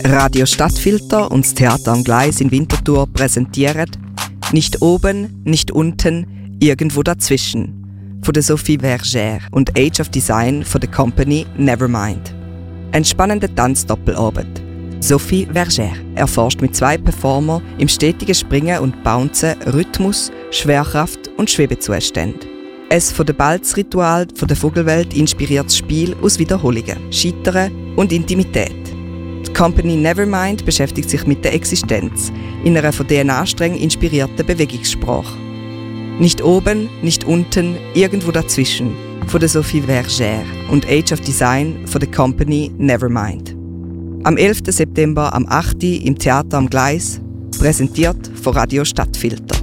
Radio Stadtfilter und das Theater am Gleis in Winterthur präsentieren «Nicht oben, nicht unten, irgendwo dazwischen» von der Sophie Vergère und «Age of Design» von der Company Nevermind. Ein spannender Tanzdoppelabend. Sophie Vergère erforscht mit 2 Performern im stetigen Springen und Bouncen Rhythmus, Schwerkraft und Schwebezustände. Ein von dem Balzritual von der Vogelwelt inspiriertes Spiel aus Wiederholungen, Scheitern und Intimität. Die Company Nevermind beschäftigt sich mit der Existenz in einer von DNA streng inspirierten Bewegungssprache. Nicht oben, nicht unten, irgendwo dazwischen von der Sophie Vergère und «Age of Design» von der Company Nevermind. Am 11. September am 8. im Theater am Gleis, präsentiert von Radio Stadtfilter.